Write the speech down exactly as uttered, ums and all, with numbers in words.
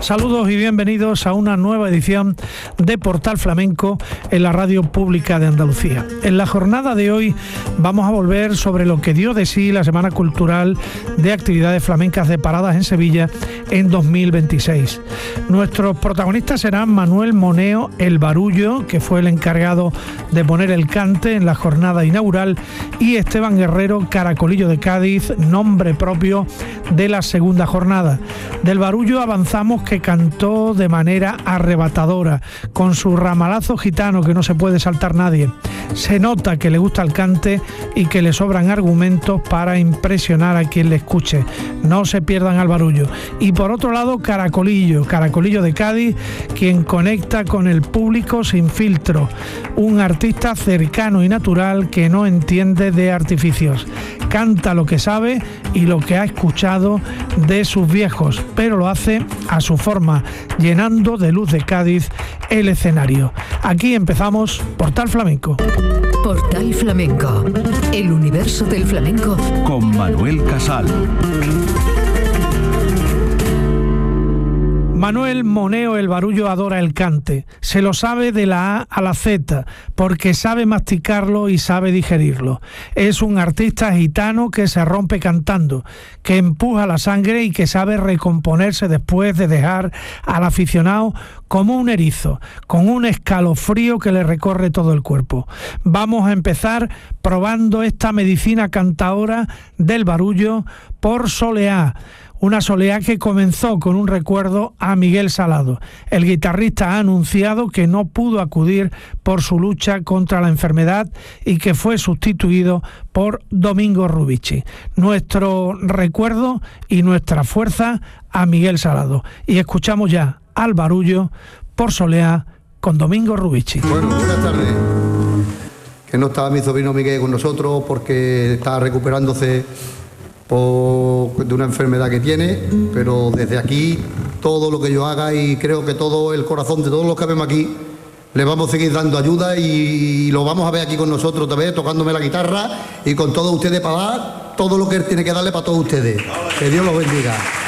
Saludos y bienvenidos a una nueva edición de Portal Flamenco en la Radio Pública de Andalucía. En la jornada de hoy vamos a volver sobre lo que dio de sí la Semana Cultural de Actividades Flamencas de Paradas en Sevilla en dos mil veintiséis. Nuestros protagonistas serán Manuel Moneo El Barullo, que fue el encargado de poner el cante en la jornada inaugural, y Esteban Guerrero Caracolillo de Cádiz, nombre propio de la segunda jornada. Del Barullo avanzamos que cantó de manera arrebatadora, con su ramalazo gitano que no se puede saltar nadie. Se nota que le gusta el cante y que le sobran argumentos para impresionar a quien le escuche. No se pierdan al Barullo. Y por otro lado, Caracolillo, Caracolillo de Cádiz, quien conecta con el público sin filtro. Un artista cercano y natural que no entiende de artificios. Canta lo que sabe y lo que ha escuchado de sus viejos, pero lo hace a su forma, llenando de luz de Cádiz el escenario. Aquí empezamos Portal Flamenco. Portal Flamenco, el universo del flamenco con Manuel Casal. Manuel Moneo El Barullo adora el cante, se lo sabe de la A a la Z, porque sabe masticarlo y sabe digerirlo. Es un artista gitano que se rompe cantando, que empuja la sangre y que sabe recomponerse después de dejar al aficionado como un erizo, con un escalofrío que le recorre todo el cuerpo. Vamos a empezar probando esta medicina cantaora del Barullo por Soleá. Una soleá que comenzó con un recuerdo a Miguel Salado. El guitarrista ha anunciado que no pudo acudir por su lucha contra la enfermedad y que fue sustituido por Domingo Rubici. Nuestro recuerdo y nuestra fuerza a Miguel Salado. Y escuchamos ya al Barullo por Soleá con Domingo Rubici. Bueno, buenas tardes. Que no estaba mi sobrino Miguel con nosotros porque estaba recuperándose de una enfermedad que tiene, pero desde aquí todo lo que yo haga, y creo que todo el corazón de todos los que vemos aquí, le vamos a seguir dando ayuda y lo vamos a ver aquí con nosotros otra vez, tocándome la guitarra y con todos ustedes para dar todo lo que él tiene que darle para todos ustedes. Que Dios los bendiga.